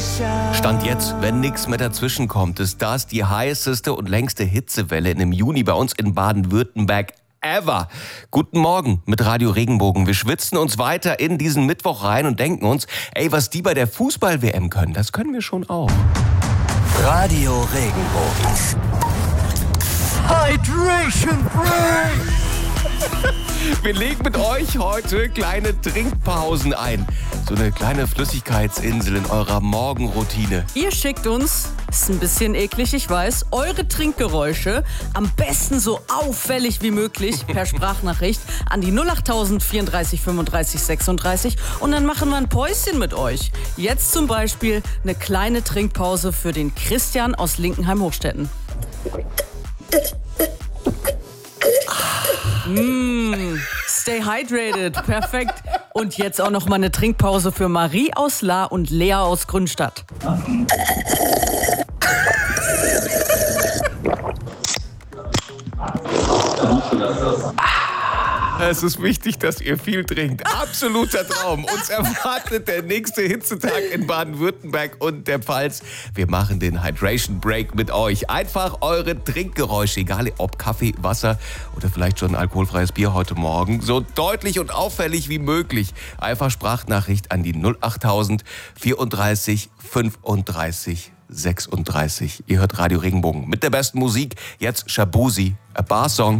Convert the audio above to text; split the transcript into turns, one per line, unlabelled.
Stand jetzt, wenn nichts mehr dazwischen kommt, ist das die heißeste und längste Hitzewelle im Juni bei uns in Baden-Württemberg ever. Guten Morgen mit Radio Regenbogen. Wir schwitzen uns weiter in diesen Mittwoch rein und denken uns, ey, was die bei der Fußball-WM können, das können wir schon auch.
Radio Regenbogen.
Hydration Break! Wir legen mit euch heute kleine Trinkpausen ein. So eine kleine Flüssigkeitsinsel in eurer Morgenroutine.
Ihr schickt uns, ist ein bisschen eklig, ich weiß, eure Trinkgeräusche am besten so auffällig wie möglich per Sprachnachricht an die 08000 34 35 36 und dann machen wir ein Päuschen mit euch. Jetzt zum Beispiel eine kleine Trinkpause für den Christian aus Linkenheim-Hochstetten. Stay hydrated, perfekt. Und jetzt auch noch mal eine Trinkpause für Marie aus Lahr und Lea aus Grünstadt.
Es ist wichtig, dass ihr viel trinkt. Absoluter Traum. Uns erwartet der nächste Hitzetag in Baden-Württemberg und der Pfalz. Wir machen den Hydration Break mit euch. Einfach eure Trinkgeräusche, egal ob Kaffee, Wasser oder vielleicht schon alkoholfreies Bier heute Morgen, so deutlich und auffällig wie möglich. Einfach Sprachnachricht an die 08000 34 35 36. Ihr hört Radio Regenbogen mit der besten Musik. Jetzt Shabuzi, a Bar Song.